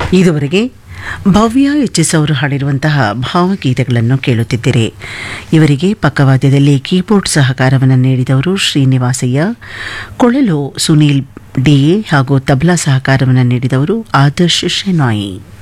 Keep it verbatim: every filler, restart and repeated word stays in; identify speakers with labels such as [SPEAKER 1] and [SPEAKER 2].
[SPEAKER 1] ಇದುವರೆಗೆ ಭವ್ಯ H S ಅವರು ಹಾಡಿರುವಂತಹ ಭಾವಗೀತೆಗಳನ್ನು ಕೇಳುತ್ತಿದ್ದರೆ ಇವರಿಗೆ ಪಕ್ಕವಾದ್ಯದಲ್ಲಿ ಕೀಬೋರ್ಡ್ ಸಹಕಾರವನ್ನು ನೀಡಿದವರು ಶ್ರೀನಿವಾಸಯ್ಯ, ಕೊಳಲು ಸುನೀಲ್ ಡಿಎ ಹಾಗೂ ತಬಲಾ ಸಹಕಾರವನ್ನು ನೀಡಿದವರು ಆದರ್ಶ್ ಶೆನಾಯಿ.